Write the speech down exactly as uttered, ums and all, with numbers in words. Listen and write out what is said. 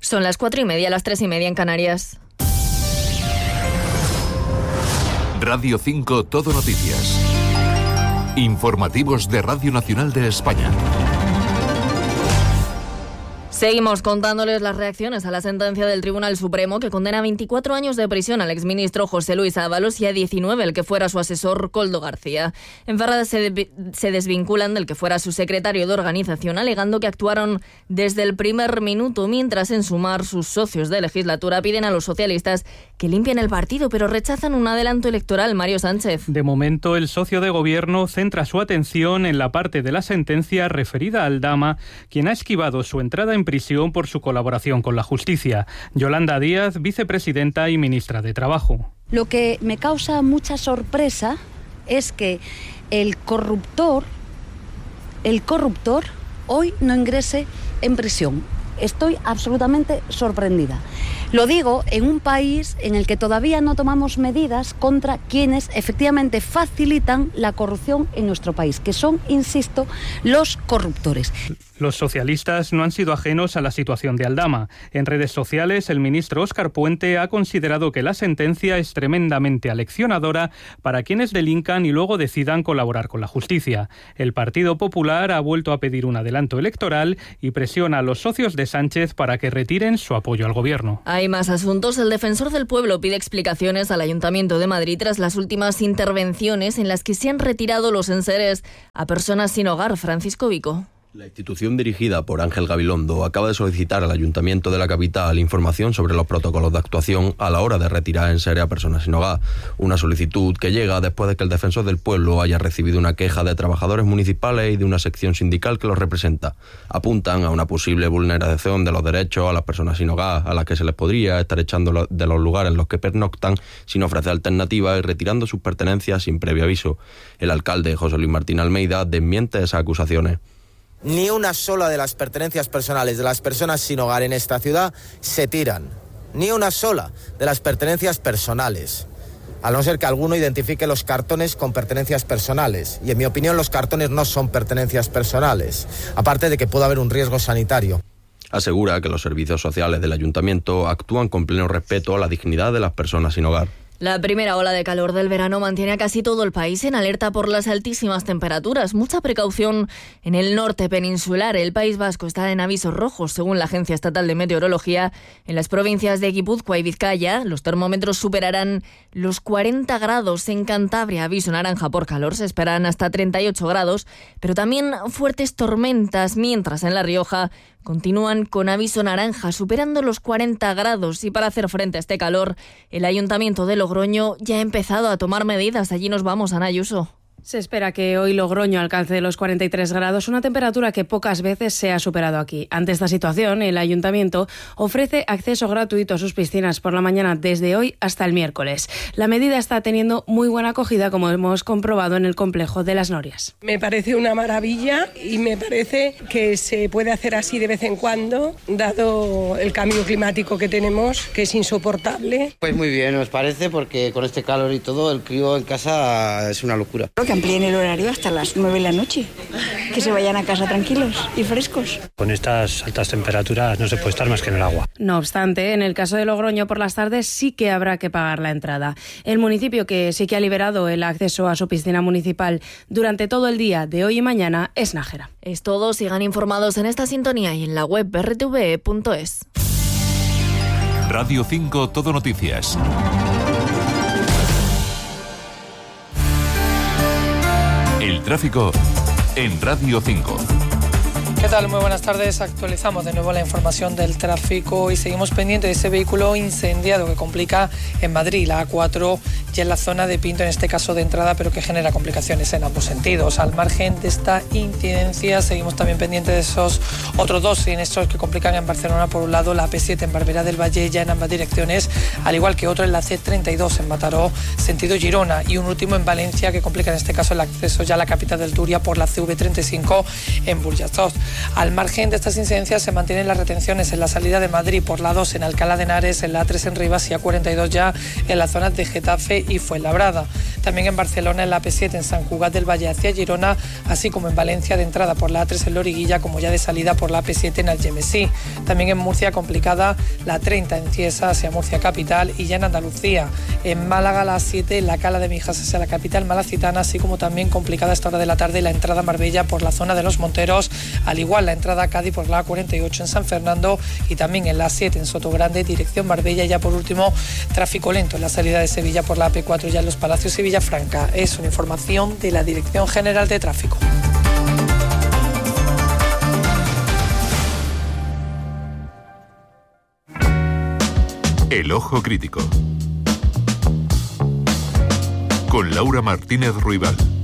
Son las cuatro y media, las tres y media en Canarias. Radio cinco Todo Noticias. Informativos de Radio Nacional de España. Seguimos contándoles las reacciones a la sentencia del Tribunal Supremo que condena a veinticuatro años de prisión al exministro José Luis Ábalos y a diecinueve el que fuera su asesor Koldo García. En Ferrada se, de- se desvinculan del que fuera su secretario de organización, alegando que actuaron desde el primer minuto, mientras en Sumar sus socios de legislatura piden a los socialistas que limpien el partido, pero rechazan un adelanto electoral. Mario Sánchez. De momento, el socio de gobierno centra su atención en la parte de la sentencia referida a Aldama, quien ha esquivado su entrada en prisión por su colaboración con la justicia. Yolanda Díaz, vicepresidenta y ministra de Trabajo. Lo que me causa mucha sorpresa es que el corruptor, el corruptor hoy no ingrese en prisión. Estoy absolutamente sorprendida. Lo digo en un país en el que todavía no tomamos medidas contra quienes efectivamente facilitan la corrupción en nuestro país, que son, insisto, los corruptores. Los socialistas no han sido ajenos a la situación de Aldama. En redes sociales, el ministro Óscar Puente ha considerado que la sentencia es tremendamente aleccionadora para quienes delincan y luego decidan colaborar con la justicia. El Partido Popular ha vuelto a pedir un adelanto electoral y presiona a los socios de Sánchez para que retiren su apoyo al gobierno. Hay más asuntos. El defensor del pueblo pide explicaciones al Ayuntamiento de Madrid tras las últimas intervenciones en las que se han retirado los enseres a personas sin hogar. Francisco Vico. La institución dirigida por Ángel Gabilondo acaba de solicitar al Ayuntamiento de la capital información sobre los protocolos de actuación a la hora de retirar enseres a personas sin hogar. Una solicitud que llega después de que el defensor del pueblo haya recibido una queja de trabajadores municipales y de una sección sindical que los representa. Apuntan a una posible vulneración de los derechos a las personas sin hogar, a las que se les podría estar echando de los lugares en los que pernoctan sin ofrecer alternativas y retirando sus pertenencias sin previo aviso. El alcalde, José Luis Martín Almeida, desmiente esas acusaciones. Ni una sola de las pertenencias personales de las personas sin hogar en esta ciudad se tiran. Ni una sola de las pertenencias personales. A no ser que alguno identifique los cartones con pertenencias personales. Y en mi opinión los cartones no son pertenencias personales. Aparte de que puede haber un riesgo sanitario. Asegura que los servicios sociales del ayuntamiento actúan con pleno respeto a la dignidad de las personas sin hogar. La primera ola de calor del verano mantiene a casi todo el país en alerta por las altísimas temperaturas. Mucha precaución en el norte peninsular. El País Vasco está en avisos rojos, según la Agencia Estatal de Meteorología. En las provincias de Guipúzcoa y Vizcaya, los termómetros superarán los cuarenta grados. En Cantabria, aviso naranja por calor, se esperan hasta treinta y ocho grados, pero también fuertes tormentas, mientras en La Rioja continúan con aviso naranja, superando los cuarenta grados. Y para hacer frente a este calor, el Ayuntamiento de Logroño ya ha empezado a tomar medidas. Allí nos vamos, Ana Ayuso. Se espera que hoy Logroño alcance los cuarenta y tres grados, una temperatura que pocas veces se ha superado aquí. Ante esta situación, el Ayuntamiento ofrece acceso gratuito a sus piscinas por la mañana desde hoy hasta el miércoles. La medida está teniendo muy buena acogida, como hemos comprobado en el complejo de Las Norias. Me parece una maravilla y me parece que se puede hacer así de vez en cuando, dado el cambio climático que tenemos, que es insoportable. Pues muy bien, nos parece, porque con este calor y todo, el crío en casa es una locura. Que amplíen el horario hasta las nueve de la noche, que se vayan a casa tranquilos y frescos. Con estas altas temperaturas no se puede estar más que en el agua. No obstante, en el caso de Logroño, por las tardes sí que habrá que pagar la entrada. El municipio que sí que ha liberado el acceso a su piscina municipal durante todo el día de hoy y mañana es Nájera. Es todo, sigan informados en esta sintonía y en la web r t v e punto es. Radio cinco Todo Noticias. El tráfico en Radio cinco. ¿Qué tal? Muy buenas tardes. Actualizamos de nuevo la información del tráfico y seguimos pendiente de ese vehículo incendiado que complica en Madrid, la A cuatro, y en la zona de Pinto, en este caso de entrada, pero que genera complicaciones en ambos sentidos. Al margen de esta incidencia, seguimos también pendientes de esos otros dos siniestros que complican en Barcelona. Por un lado, la A P siete en Barberá del Valle, ya en ambas direcciones, al igual que otro en la C treinta y dos en Mataró, sentido Girona, y un último en Valencia que complica en este caso el acceso ya a la capital del Turia por la C V treinta y cinco en Burjasot. Al margen de estas incidencias se mantienen las retenciones en la salida de Madrid por la dos en Alcalá de Henares, en la A tres en Rivas y A cuarenta y dos ya en las zonas de Getafe y Fuenlabrada. También en Barcelona en la A P siete en San Cugat del Valle hacia Girona, así como en Valencia de entrada por la A tres en Loriguilla, como ya de salida por la A P siete en Algemesí. También en Murcia complicada la treinta en Ciesa hacia Murcia capital y ya en Andalucía. En Málaga la A siete en la Cala de Mijas hacia la capital malacitana, así como también complicada a esta hora de la tarde la entrada a Marbella por la zona de los Monteros, al igual la entrada a Cádiz por la A cuarenta y ocho en San Fernando y también en la A siete en Sotogrande, dirección Marbella, y ya por último tráfico lento en la salida de Sevilla por la A P cuatro ya en Los Palacios y Villafranca. Es una información de la Dirección General de Tráfico. El Ojo Crítico con Laura Martínez Ruibal.